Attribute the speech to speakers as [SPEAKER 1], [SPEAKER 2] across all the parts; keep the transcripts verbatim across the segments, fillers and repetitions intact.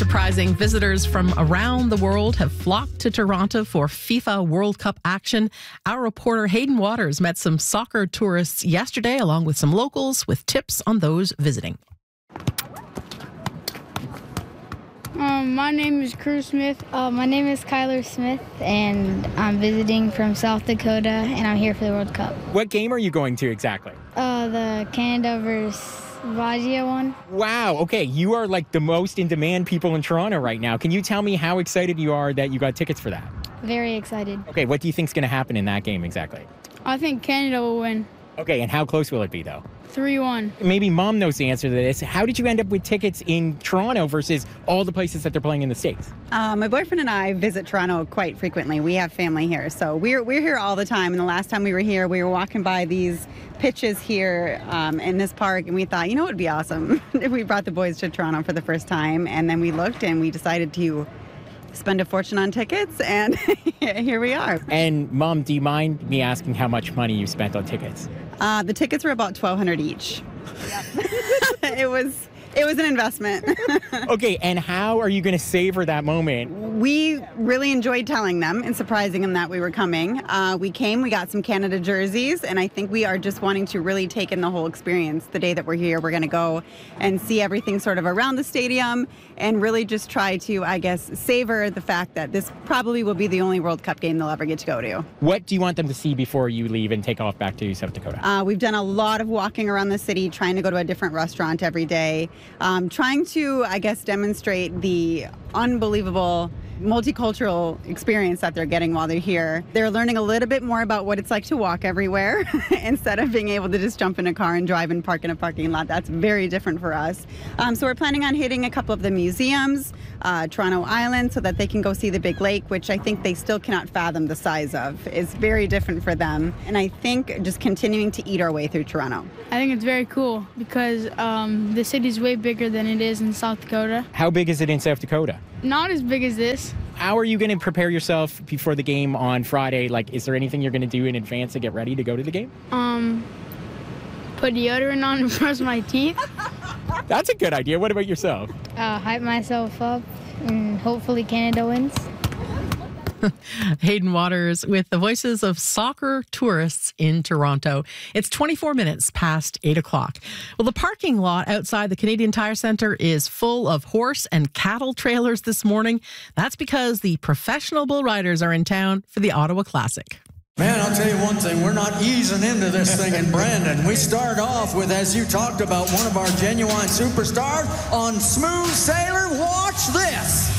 [SPEAKER 1] surprising. Visitors from around the world have flocked to Toronto for FIFA World Cup action. Our reporter Hayden Waters met some soccer tourists yesterday, along with some locals, with tips on those visiting.
[SPEAKER 2] Um, my name is Crew Smith.
[SPEAKER 3] Uh, my name is Kyler Smith, and I'm visiting from South Dakota, and I'm here for the World Cup.
[SPEAKER 4] What game are you going to exactly?
[SPEAKER 3] Uh, the Canada versus Vagia one.
[SPEAKER 4] Wow, okay, you are like the most in-demand people in Toronto right now. Can you tell me how excited you are that you got tickets for that?
[SPEAKER 3] Very excited.
[SPEAKER 4] Okay, what do you think's going to happen in that game exactly?
[SPEAKER 2] I think Canada will win.
[SPEAKER 4] Okay, and how close will it be though?
[SPEAKER 2] three one.
[SPEAKER 4] Maybe Mom knows the answer to this. How did you end up with tickets in Toronto versus all the places that they're playing in the States?
[SPEAKER 5] Uh, my boyfriend and I visit Toronto quite frequently. We have family here, so we're we're here all the time. And the last time we were here, we were walking by these pitches here um, in this park, and we thought, you know, it would be awesome if we brought the boys to Toronto for the first time. And then we looked, and we decided to spend a fortune on tickets, and here we are.
[SPEAKER 4] And Mom, do you mind me asking how much money you spent on tickets?
[SPEAKER 5] Uh, the tickets were about twelve hundred dollars each. it was it was an investment.
[SPEAKER 4] Okay, and how are you going to savor that moment?
[SPEAKER 5] We really enjoyed telling them and surprising them that we were coming. Uh, we came, we got some Canada jerseys, and I think we are just wanting to really take in the whole experience. The day that we're here, we're going to go and see everything sort of around the stadium and really just try to, I guess, savor the fact that this probably will be the only World Cup game they'll ever get to go to.
[SPEAKER 4] What do you want them to see before you leave and take off back to South Dakota?
[SPEAKER 5] Uh, we've done a lot of walking around the city, trying to go to a different restaurant every day, um, trying to, I guess, demonstrate the unbelievable multicultural experience that they're getting while they're here. They're learning a little bit more about what it's like to walk everywhere instead of being able to just jump in a car and drive and park in a parking lot. That's very different for us. Um, so we're planning on hitting a couple of the museums, uh, Toronto Island, so that they can go see the big lake, which I think they still cannot fathom the size of. It's very different for them. And I think just continuing to eat our way through Toronto.
[SPEAKER 2] I think it's very cool because um, the city's way bigger than it is in South Dakota.
[SPEAKER 4] How big is it in South Dakota?
[SPEAKER 2] Not as big as this.
[SPEAKER 4] How are you going to prepare yourself before the game on Friday? Like, is there anything you're going to do in advance to get ready to go to the game?
[SPEAKER 2] Um, put deodorant on and brush my teeth.
[SPEAKER 4] That's a good idea. What about yourself?
[SPEAKER 3] Uh, hype myself up, and hopefully Canada wins.
[SPEAKER 1] Hayden Waters with the voices of soccer tourists in Toronto. It's twenty-four minutes past eight o'clock. Well, the parking lot outside the Canadian Tire Centre is full of horse and cattle trailers this morning. That's because the professional bull riders are in town for the Ottawa Classic.
[SPEAKER 6] Man, I'll tell you one thing, we're not easing into this thing in Brandon. We start off with, as you talked about, one of our genuine superstars on Smooth Sailor. Watch this.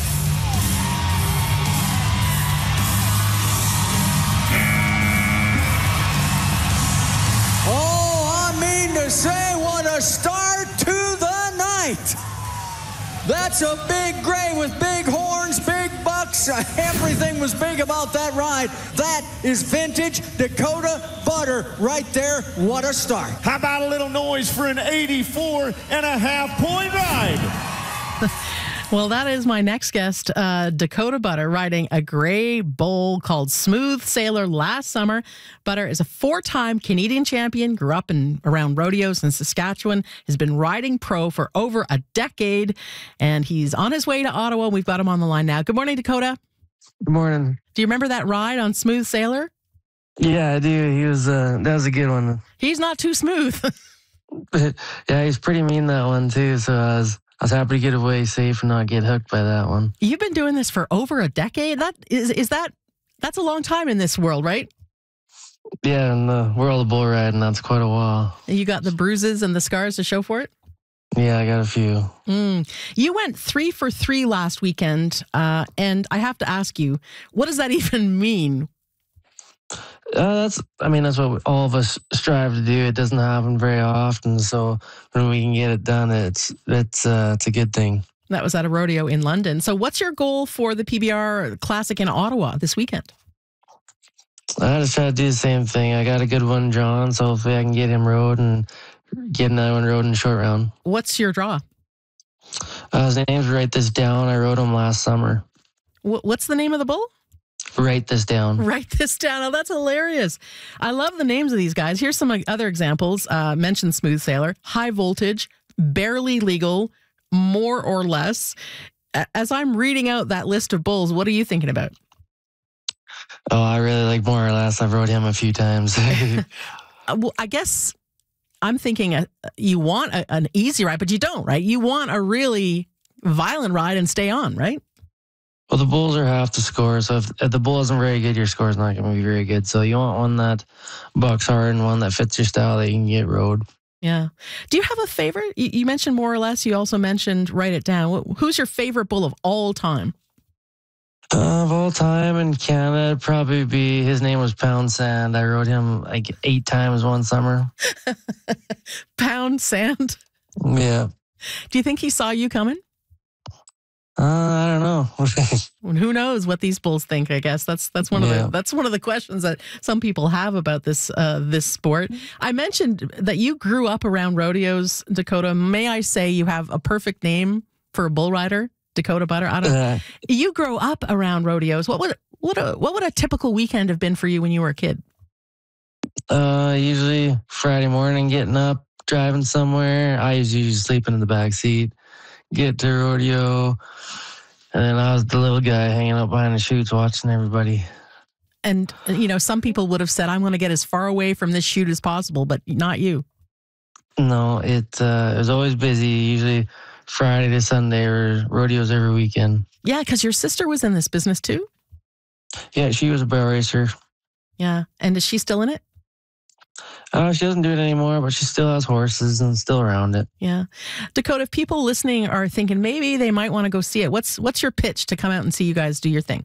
[SPEAKER 6] Say what a start to the night. That's a big gray with big horns, big bucks. Everything was big about that ride. That is vintage Dakota butter right there. What a start.
[SPEAKER 7] How about a little noise for an eighty-four and a half point ride?
[SPEAKER 1] Well, that is my next guest, uh, Dakota Butter, riding a gray bull called Smooth Sailor last summer. Butter is a four-time Canadian champion, grew up in around rodeos in Saskatchewan, has been riding pro for over a decade, and he's on his way to Ottawa. We've got him on the line now. Good morning, Dakota.
[SPEAKER 8] Good morning.
[SPEAKER 1] Do you remember that ride on Smooth Sailor?
[SPEAKER 8] Yeah, I do. He was, uh, that was a good one.
[SPEAKER 1] He's not too smooth.
[SPEAKER 8] Yeah, he's pretty mean that one, too, so I was... I was happy to get away safe and not get hooked by that one.
[SPEAKER 1] You've been doing this for over a decade. That is, is that, that's a long time in this world, right?
[SPEAKER 8] Yeah, in the world of bull riding, that's quite a while.
[SPEAKER 1] You got the bruises and the scars to show for it?
[SPEAKER 8] Yeah, I got a few.
[SPEAKER 1] Mm. You went three for three last weekend, uh, and I have to ask you, what does that even mean?
[SPEAKER 8] Uh, that's, I mean, that's what all of us strive to do. It doesn't happen very often, so when we can get it done, it's it's uh, it's a good thing.
[SPEAKER 1] That was at a rodeo in London. So what's your goal for the P B R Classic in Ottawa this weekend?
[SPEAKER 8] I just try to do the same thing. I got a good one drawn, so hopefully I can get him rode and get another one rode in short round.
[SPEAKER 1] What's your draw?
[SPEAKER 8] Uh, his name's Write This Down. I rode him last summer.
[SPEAKER 1] W- what's the name of the bull?
[SPEAKER 8] Write This Down.
[SPEAKER 1] Write This Down. Oh, that's hilarious. I love the names of these guys. Here's some other examples. Uh, mention Smooth Sailor, High Voltage, Barely Legal, More or Less. As I'm reading out that list of bulls, what are you thinking about?
[SPEAKER 8] Oh, I really like More or Less. I've rode him a few times.
[SPEAKER 1] Well, I guess I'm thinking uh, you want a, an easy ride, but you don't, right? You want a really violent ride and stay on, right?
[SPEAKER 8] Well, the bulls are half the score, so if, if the bull isn't very good, your score's not going to be very good. So you want one that bucks hard and one that fits your style that you can get rode.
[SPEAKER 1] Yeah. Do you have a favorite? You, you mentioned More or Less. You also mentioned Write It Down. Who's your favorite bull of all time?
[SPEAKER 8] Uh, of all time in Canada, it'd probably be, his name was Pound Sand. I rode him like eight times one summer.
[SPEAKER 1] Pound Sand?
[SPEAKER 8] Yeah.
[SPEAKER 1] Do you think he saw you coming?
[SPEAKER 8] Uh, I don't know.
[SPEAKER 1] Well, who knows what these bulls think? I guess that's that's one of
[SPEAKER 8] Yeah.
[SPEAKER 1] the that's one of the questions that some people have about this uh, this sport. I mentioned that you grew up around rodeos, Dakota. May I say you have a perfect name for a bull rider, Dakota Butter? I don't.
[SPEAKER 8] Uh,
[SPEAKER 1] You grow up around rodeos. What would what a, what would a typical weekend have been for you when you were a kid?
[SPEAKER 8] uh, usually Friday morning, getting up, driving somewhere. I was usually sleeping in the back seat. Get to rodeo, and then I was the little guy hanging out behind the chutes watching everybody.
[SPEAKER 1] And you know, some people would have said, "I'm going to get as far away from this chute as possible," but not you.
[SPEAKER 8] No, it, uh, it was always busy, usually Friday to Sunday or rodeos every weekend.
[SPEAKER 1] Yeah, because your sister was in this business too.
[SPEAKER 8] Yeah, she was a barrel racer.
[SPEAKER 1] Yeah, and is she still in it?
[SPEAKER 8] Uh, she doesn't do it anymore, but she still has horses and still around it.
[SPEAKER 1] Yeah. Dakota, if people listening are thinking maybe they might want to go see it, what's what's your pitch to come out and see you guys do your thing?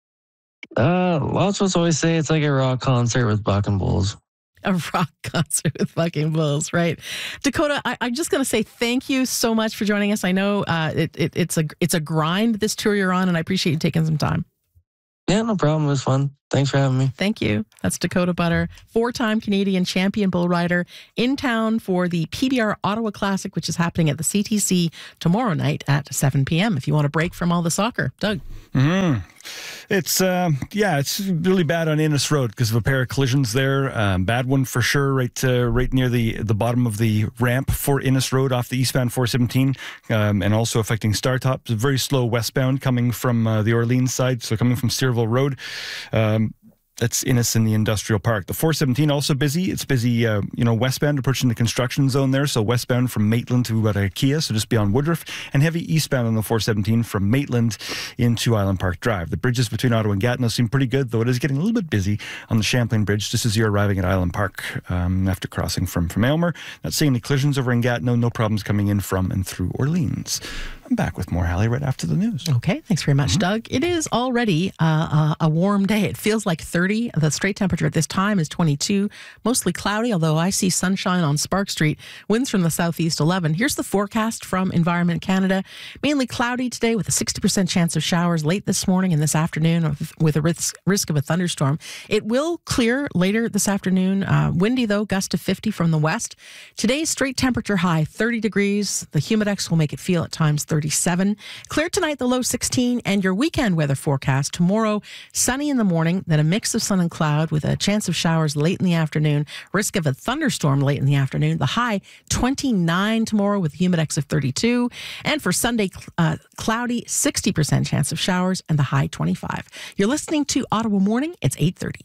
[SPEAKER 8] Uh, lots of us always say it's like a rock concert with bucking bulls.
[SPEAKER 1] A rock concert with fucking bulls, right? Dakota, I, I'm just going to say thank you so much for joining us. I know uh, it, it, it's a it's a grind, this tour you're on, and I appreciate you taking some time.
[SPEAKER 8] Yeah, no problem. It was fun. Thanks for having me.
[SPEAKER 1] Thank you. That's Dakota Butter, four-time Canadian champion bull rider, in town for the P B R Ottawa Classic, which is happening at the C T C tomorrow night at seven p.m. if you want to break from all the soccer. Doug.
[SPEAKER 9] Mm-hmm. It's, uh, yeah, it's really bad on Innes Road because of a pair of collisions there. Um, bad one for sure, right uh, right near the, the bottom of the ramp for Innes Road off the eastbound four seventeen, um, and also affecting Startop. It's very slow westbound coming from uh, the Orleans side, so coming from Steerville Road. Um, That's Innes in the industrial park. The four seventeen also busy. It's busy, uh, you know, westbound approaching the construction zone there. So westbound from Maitland to about IKEA, so just beyond Woodruff, and heavy eastbound on the four seventeen from Maitland into Island Park Drive. The bridges between Ottawa and Gatineau seem pretty good, though it is getting a little bit busy on the Champlain Bridge just as you're arriving at Island Park um, after crossing from, from Aylmer. Not seeing any collisions over in Gatineau. No problems coming in from and through Orleans. I'm back with more Hallie right after the news.
[SPEAKER 1] Okay, thanks very much, mm-hmm. Doug. It is already uh, a warm day. It feels like thirty. The straight temperature at this time is twenty-two. Mostly cloudy, although I see sunshine on Spark Street. Winds from the southeast eleven. Here's the forecast from Environment Canada. Mainly cloudy today with a sixty percent chance of showers late this morning and this afternoon with a risk, risk of a thunderstorm. It will clear later this afternoon. Uh, windy, though, gust of fifty from the west. Today's straight temperature high, thirty degrees. The humidex will make it feel at times thirty-seven. Clear tonight, the low sixteen, and your weekend weather forecast. Tomorrow, sunny in the morning, then a mix of sun and cloud with a chance of showers late in the afternoon. Risk of a thunderstorm late in the afternoon. The high twenty-nine tomorrow with humidex of thirty-two. And for Sunday, uh, cloudy, sixty percent chance of showers, and the high twenty-five. You're listening to Ottawa Morning. It's eight thirty.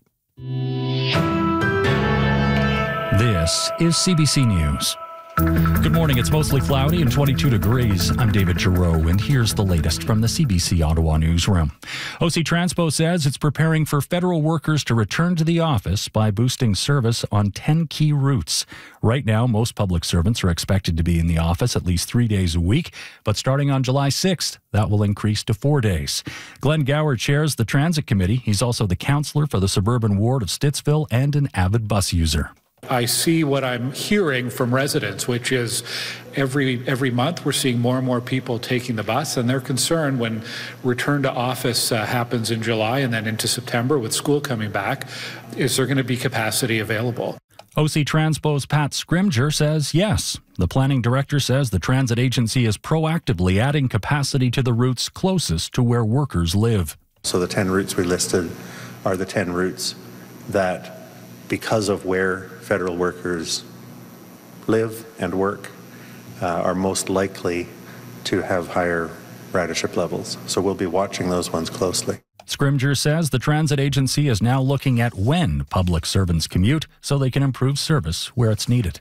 [SPEAKER 10] This is C B C News. Good morning. It's mostly cloudy and twenty-two degrees. I'm David Giroux, and here's the latest from the C B C Ottawa newsroom. O C Transpo says it's preparing for federal workers to return to the office by boosting service on ten key routes. Right now, most public servants are expected to be in the office at least three days a week, but starting on July sixth, that will increase to four days. Glenn Gower chairs the Transit Committee. He's also the councillor for the suburban ward of Stittsville and an avid bus user.
[SPEAKER 11] I see what I'm hearing from residents, which is every every month we're seeing more and more people taking the bus, and they're concerned when return to office uh, happens in July and then into September with school coming back, is there going to be capacity available?
[SPEAKER 10] O C Transpo's Pat Scrimger says yes. The planning director says the transit agency is proactively adding capacity to the routes closest to where workers live.
[SPEAKER 12] So the ten routes we listed are the ten routes that, because of where federal workers live and work, uh, are most likely to have higher ridership levels. So we'll be watching those ones closely.
[SPEAKER 10] Scrimger says the transit agency is now looking at when public servants commute so they can improve service where it's needed.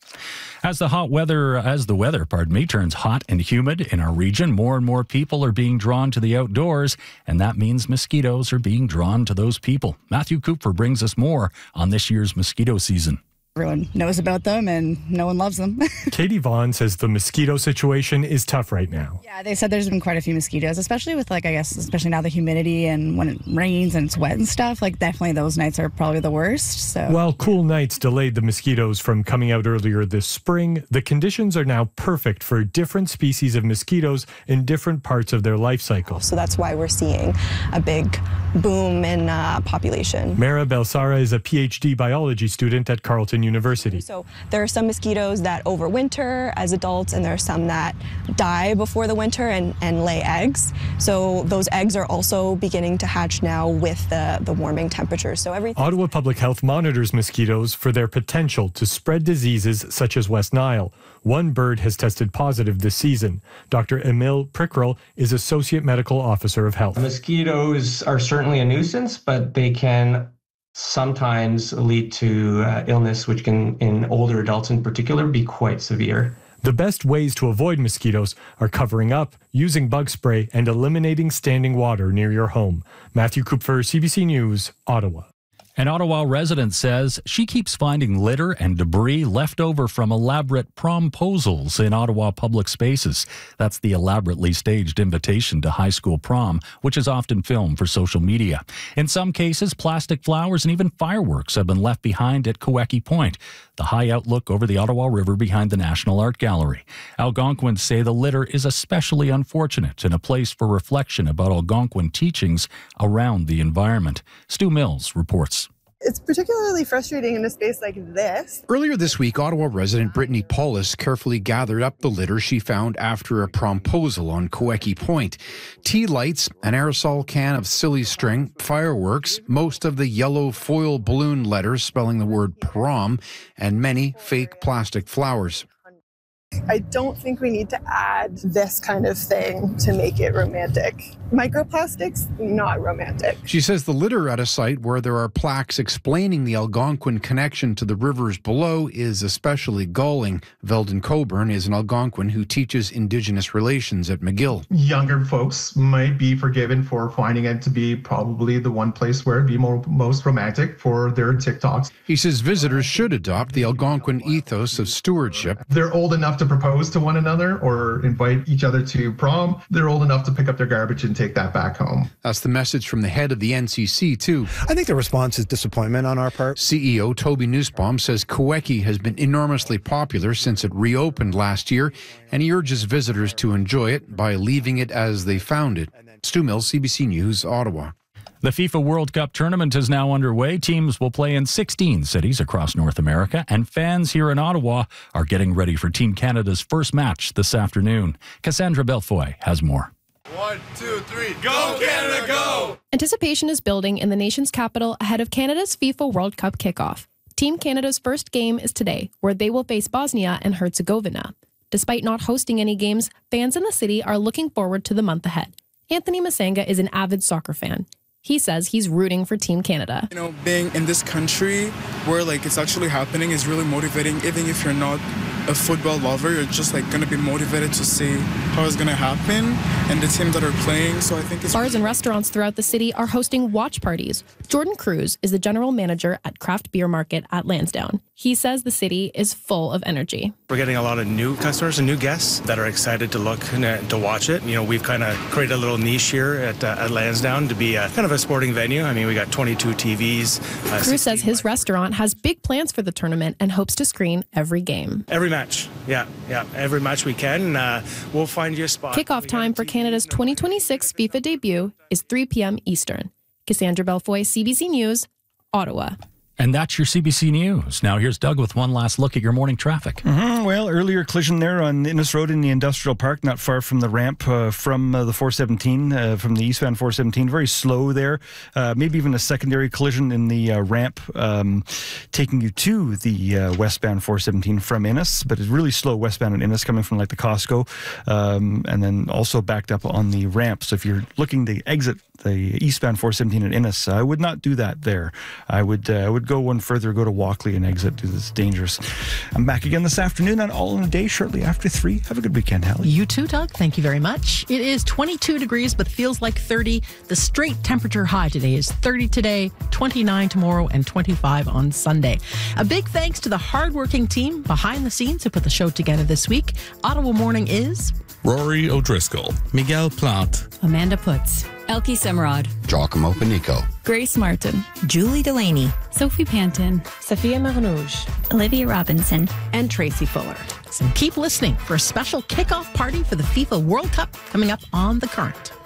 [SPEAKER 10] As the hot weather, as the weather, pardon me, turns hot and humid in our region, more and more people are being drawn to the outdoors, and that means mosquitoes are being drawn to those people. Matthew Cooper brings us more on this year's mosquito season.
[SPEAKER 13] Everyone knows about them and no one loves them.
[SPEAKER 14] Katie Vaughn says the mosquito situation is tough right now.
[SPEAKER 13] Yeah, they said there's been quite a few mosquitoes, especially with like, I guess, especially now the humidity and when it rains and it's wet and stuff, like definitely those nights are probably the worst. So
[SPEAKER 14] while cool nights delayed the mosquitoes from coming out earlier this spring, the conditions are now perfect for different species of mosquitoes in different parts of their life cycle.
[SPEAKER 15] So that's why we're seeing a big boom in uh, population.
[SPEAKER 14] Mara Belsara is a P H D biology student at Carleton University.
[SPEAKER 15] So there are some mosquitoes that overwinter as adults, and there are some that die before the winter and, and lay eggs. So those eggs are also beginning to hatch now with the, the warming temperatures. So everything.
[SPEAKER 14] Ottawa Public Health monitors mosquitoes for their potential to spread diseases such as West Nile. One bird has tested positive this season. Doctor Emil Prickrell is Associate Medical Officer of Health.
[SPEAKER 16] Mosquitoes are certainly a nuisance, but they can sometimes lead to uh, illness, which can, in older adults in particular, be quite severe.
[SPEAKER 14] The best ways to avoid mosquitoes are covering up, using bug spray, and eliminating standing water near your home. Matthew Kupfer, C B C News, Ottawa.
[SPEAKER 10] An Ottawa resident says she keeps finding litter and debris left over from elaborate promposals in Ottawa public spaces. That's the elaborately staged invitation to high school prom, which is often filmed for social media. In some cases, plastic flowers and even fireworks have been left behind at Kawecki Point, the high outlook over the Ottawa River behind the National Art Gallery. Algonquins say the litter is especially unfortunate and a place for reflection about Algonquin teachings around the environment. Stu Mills reports.
[SPEAKER 17] It's particularly frustrating in a space like this.
[SPEAKER 18] Earlier this week, Ottawa resident Brittany Paulus carefully gathered up the litter she found after a promposal on Kawecki Point. Tea lights, an aerosol can of silly string, fireworks, most of the yellow foil balloon letters spelling the word prom, and many fake plastic flowers.
[SPEAKER 17] I don't think we need to add this kind of thing to make it romantic. Microplastics, not romantic.
[SPEAKER 18] She says the litter at a site where there are plaques explaining the Algonquin connection to the rivers below is especially galling. Veldon Coburn is an Algonquin who teaches Indigenous relations at McGill.
[SPEAKER 19] Younger folks might be forgiven for finding it to be probably the one place where it'd be more, most romantic for their TikToks.
[SPEAKER 18] He says visitors should adopt the Algonquin ethos of stewardship.
[SPEAKER 19] They're old enough to propose to one another or invite each other to prom. They're old enough to pick up their garbage and take that back home.
[SPEAKER 18] That's the message from the head of the N C C, too.
[SPEAKER 20] I think the response is disappointment on our part.
[SPEAKER 18] C E O Toby Nussbaum says Kawecki has been enormously popular since it reopened last year, and he urges visitors to enjoy it by leaving it as they found it. Stu Mills, C B C News, Ottawa.
[SPEAKER 10] The FIFA World Cup tournament is now underway. Teams will play in sixteen cities across North America, and fans here in Ottawa are getting ready for Team Canada's first match this afternoon. Cassandra Belfoy has more.
[SPEAKER 21] One, two, three, go Canada, go!
[SPEAKER 22] Anticipation is building in the nation's capital ahead of Canada's FIFA World Cup kickoff. Team Canada's first game is today, where they will face Bosnia and Herzegovina. Despite not hosting any games, fans in the city are looking forward to the month ahead. Anthony Masanga is an avid soccer fan. He says he's rooting for Team Canada.
[SPEAKER 23] You know, being in this country where like it's actually happening is really motivating. Even if you're not a football lover, you're just like going to be motivated to see how it's going to happen and the teams that are playing. So I think it's
[SPEAKER 22] bars and restaurants throughout the city are hosting watch parties. Jordan Cruz is the general manager at Craft Beer Market at Lansdowne. He says the city is full of energy.
[SPEAKER 24] We're getting a lot of new customers and new guests that are excited to look and to watch it. You know, we've kind of created a little niche here at, uh, at Lansdowne to be a, kind of a sporting venue. I mean, we got twenty-two T Vs. Uh,
[SPEAKER 22] Cruz says his restaurant has big plans for the tournament and hopes to screen every game.
[SPEAKER 24] Every match. Yeah, yeah. Every match we can. Uh, we'll find you a spot.
[SPEAKER 22] Kickoff time for Canada's twenty twenty-six FIFA debut is three p.m. Eastern. Cassandra Belfoy, C B C News, Ottawa.
[SPEAKER 10] And that's your C B C News. Now here's Doug with one last look at your morning traffic.
[SPEAKER 9] Mm-hmm. Well, earlier collision there on Innes Road in the Industrial Park, not far from the ramp uh, from uh, the four seventeen, uh, from the eastbound four seventeen. Very slow there. Uh, maybe even a secondary collision in the uh, ramp um, taking you to the uh, westbound four seventeen from Innes, but it's really slow westbound in Innes coming from like the Costco, um, and then also backed up on the ramp. So if you're looking to exit the eastbound four seventeen at Innes, I would not do that there. I would uh, I would go one further, go to Walkley and exit because it's dangerous. I'm back again this afternoon on All in a Day shortly after three. Have a good weekend, Hallie.
[SPEAKER 1] You too, Doug. Thank you very much. It is twenty-two degrees, but feels like thirty. The straight temperature high today is thirty today, twenty-nine tomorrow, and twenty-five on Sunday. A big thanks to the hardworking team behind the scenes who put the show together this week. Ottawa Morning is
[SPEAKER 2] Rory O'Driscoll, Miguel Plant,
[SPEAKER 3] Amanda Putz, Elke Semrod,
[SPEAKER 4] Giacomo Panico,
[SPEAKER 3] Grace Martin, Julie Delaney, Sophie Panton, Sophia Marnouge, Olivia Robinson, and Tracy Fuller.
[SPEAKER 1] So keep listening for a special kickoff party for the FIFA World Cup coming up on The Current.